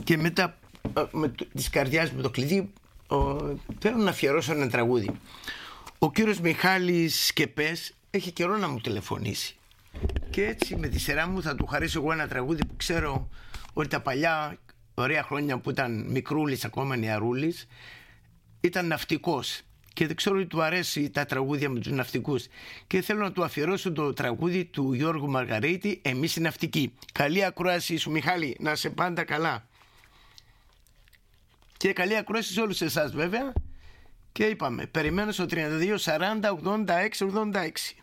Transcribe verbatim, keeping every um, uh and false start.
Και μετά με το, της καρδιάς με το κλειδί ο, θέλω να αφιερώσω ένα τραγούδι. Ο κύριος Μιχάλης Σκεπές έχει καιρό να μου τηλεφωνήσει και έτσι με τη σειρά μου θα του χαρίσω εγώ ένα τραγούδι που ξέρω ότι τα παλιά ωραία χρόνια που ήταν μικρούλης, ακόμα νεαρούλης, ήταν ναυτικός και δεν ξέρω ότι του αρέσει τα τραγούδια με τους ναυτικούς και θέλω να του αφιερώσω το τραγούδι του Γιώργου Μαργαρίτη, «Εμείς οι ναυτικοί». Καλή ακρόαση σου Μιχάλη, να σε πάντα καλά και καλή ακρόαση σε όλους εσάς βέβαια. Και είπαμε, περιμένω στο τριάντα δύο σαράντα ογδόντα έξι ογδόντα έξι.